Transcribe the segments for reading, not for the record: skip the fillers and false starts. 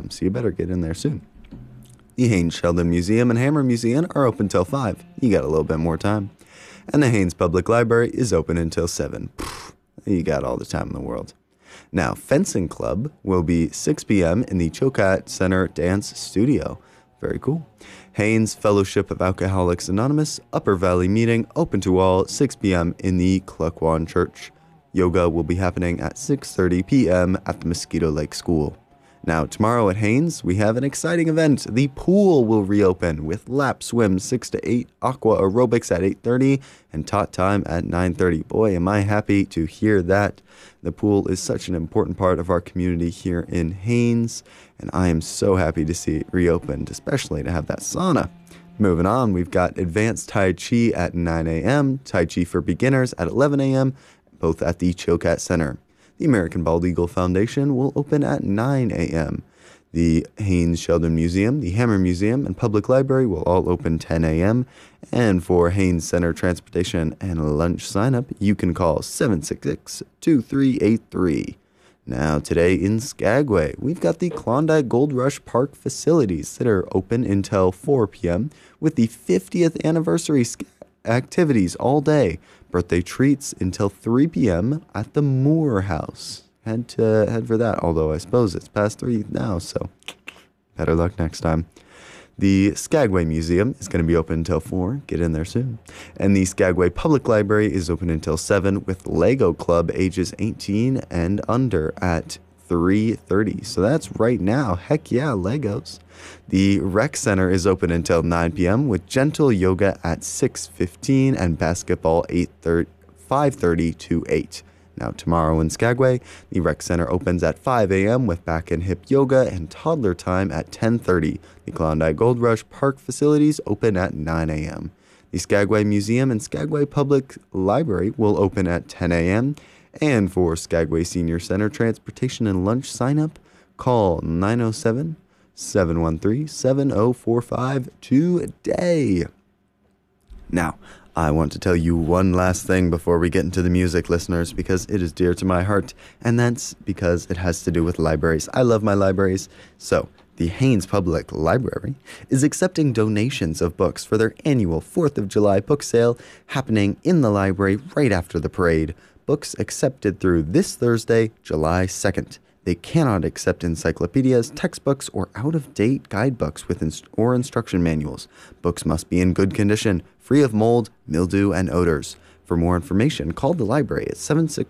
p.m., so you better get in there soon. The Haynes Sheldon Museum and Hammer Museum are open till 5. You got a little bit more time. And the Haynes Public Library is open until 7. You got all the time in the world. Now, Fencing Club will be 6 p.m. in the Chocat Center Dance Studio. Very cool. Haynes Fellowship of Alcoholics Anonymous Upper Valley meeting open to all 6 p.m. in the Kluckwan Church. Yoga will be happening at 6:30 p.m. at the Mosquito Lake School. Now, tomorrow at Haynes, we have an exciting event. The pool will reopen with lap swim 6 to 8, aqua aerobics at 8:30, and tot time at 9:30. Boy, am I happy to hear that. The pool is such an important part of our community here in Haynes, and I am so happy to see it reopened, especially to have that sauna. Moving on, we've got Advanced Tai Chi at 9 a.m., Tai Chi for Beginners at 11 a.m., both at the Chilkat Center. The American Bald Eagle Foundation will open at 9 a.m. The Haynes Sheldon Museum, the Hammer Museum, and Public Library will all open 10 a.m. And for Haynes Center Transportation and lunch sign-up, you can call 766-2383. Now, today in Skagway, we've got the Klondike Gold Rush Park facilities that are open until 4 p.m. with the 50th anniversary activities all day. Birthday treats until 3 p.m. at the Moore House. Head for that, although I suppose it's past 3 now, so better luck next time. The Skagway Museum is going to be open until 4. Get in there soon. And the Skagway Public Library is open until 7 with Lego Club ages 18 and under at 3:30. So that's right now. Heck yeah, Legos. The Rec Center is open until 9 p.m. with gentle yoga at 6:15 and basketball 5:30 to 8. Now tomorrow in Skagway, the Rec Center opens at 5 a.m. with back and hip yoga and toddler time at 10:30. The Klondike Gold Rush Park facilities open at 9 a.m. The Skagway Museum and Skagway Public Library will open at 10 a.m. And for Skagway Senior Center Transportation and Lunch sign-up, call 907-713-7045 today. Now, I want to tell you one last thing before we get into the music, listeners, because it is dear to my heart, and that's because it has to do with libraries. I love my libraries. So, the Haynes Public Library is accepting donations of books for their annual 4th of July book sale happening in the library right after the parade. Books accepted through this Thursday, July 2nd. They cannot accept encyclopedias, textbooks, or out-of-date guidebooks with or instruction manuals. Books must be in good condition, free of mold, mildew, and odors. For more information, call the library at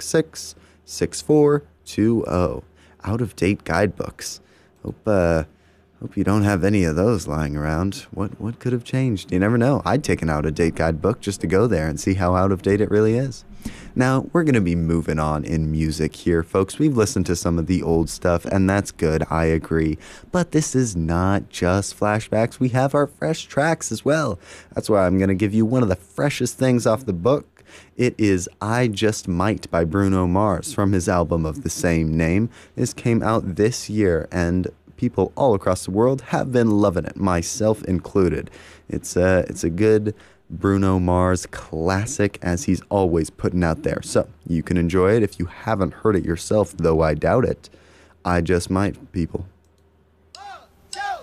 766-6420. Out-of-date guidebooks. Hope you don't have any of those lying around. What could have changed? You never know. I'd take an out-of-date guidebook just to go there and see how out-of-date it really is. Now, we're going to be moving on in music here, folks. We've listened to some of the old stuff, and that's good, I agree. But this is not just flashbacks. We have our fresh tracks as well. That's why I'm going to give you one of the freshest things off the book. It is I Just Might by Bruno Mars from his album of the same name. This came out this year, and people all across the world have been loving it, myself included. It's a good Bruno Mars classic, as he's always putting out there. So you can enjoy it if you haven't heard it yourself, though I doubt it. I Just Might, people.